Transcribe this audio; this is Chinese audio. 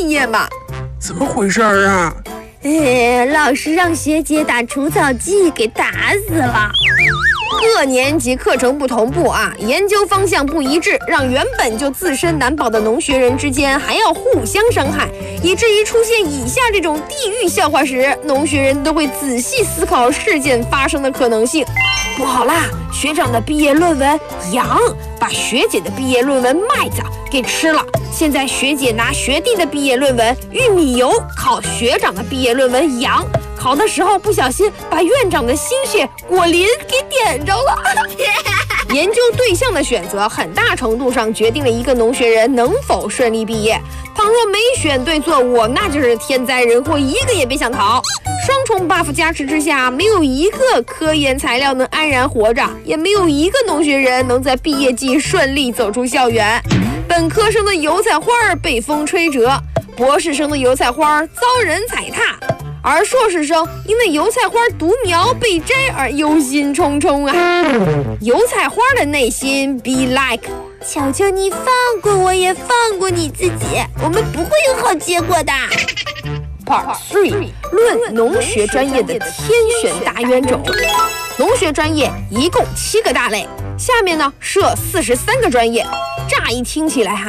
毕业嘛。 怎么回事啊？ 老师让学姐打除草剂给打死了。 各年级课程不同步啊，研究方向不一致，让原本就自身难保的农学人之间还要互相伤害，以至于出现以下这种地狱笑话时，农学人都会仔细思考事件发生的可能性。不好啦，学长的毕业论文羊把学姐的毕业论文麦子给吃了，现在学姐拿学弟的毕业论文玉米油烤学长的毕业论文羊，考的时候不小心把院长的心血果林给点着了。研究对象的选择很大程度上决定了一个农学人能否顺利毕业。倘若没选对错误，那就是天灾人祸一个也别想逃。双重 buff 加持之下，没有一个科研材料能安然活着，也没有一个农学人能在毕业季顺利走出校园。本科生的油菜花被风吹折，博士生的油菜花遭人踩踏，而硕士生因为油菜花独苗被摘而忧心忡忡啊。油菜花的内心 be like， 求求你放过我，也放过你自己，我们不会有好结果的。 Part 3， 论农学专业的天选大冤种。农学专业一共7个大类，下面呢设43个专业。乍一听起来